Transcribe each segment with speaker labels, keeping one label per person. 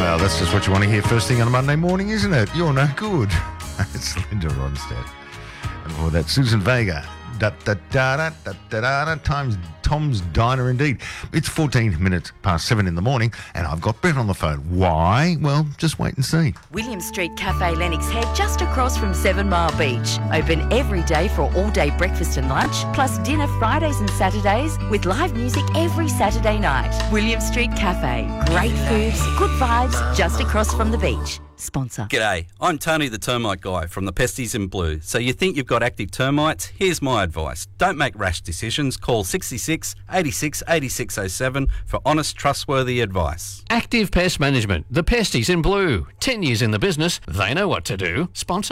Speaker 1: Well, that's just what you want to hear first thing on a Monday morning, isn't it? You're no good. It's Linda Ronstadt. And before that, Susan Vega. Times Tom's Diner indeed. It's 14 minutes past 7 in the morning, and I've got Brett on the phone. Why? Well, just wait and see.
Speaker 2: William Street Cafe Lennox Head, just across from 7 Mile Beach. Open every day for all-day breakfast and lunch, plus dinner Fridays and Saturdays, with live music every Saturday night. William Street Cafe. Great foods, good vibes, just across from the beach. Sponsor.
Speaker 3: G'day, I'm Tony the Termite Guy from the Pesties in Blue. So you think you've got active termites? Here's my advice. Don't make rash decisions. Call 66 86 8607 for honest, trustworthy advice.
Speaker 4: Active Pest Management, the Pesties in Blue. 10 years in the business, they know what to do. Sponsor.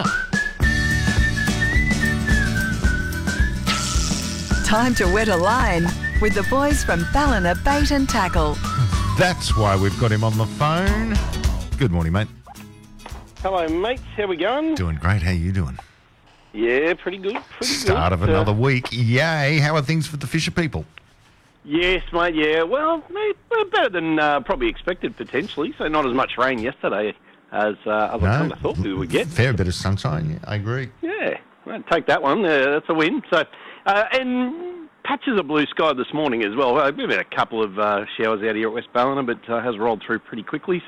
Speaker 5: Time to wet a line with the boys from Ballina Bait and Tackle.
Speaker 1: That's why we've got him on the phone. Good morning, mate.
Speaker 6: Hello, mates. How we going?
Speaker 1: Doing great. How you doing?
Speaker 6: Yeah, pretty good.
Speaker 1: Start of another week. Yay. How are things for the Fisher people?
Speaker 6: Yes, mate, yeah. Well, we're better than probably expected, potentially. So not as much rain yesterday as I kind of thought we would get.
Speaker 1: Fair bit of sunshine, yeah, I agree.
Speaker 6: Yeah, well, take that one. That's a win. So, and patches of blue sky this morning as well. We've had a couple of showers out here at West Ballina, but has rolled through pretty quickly.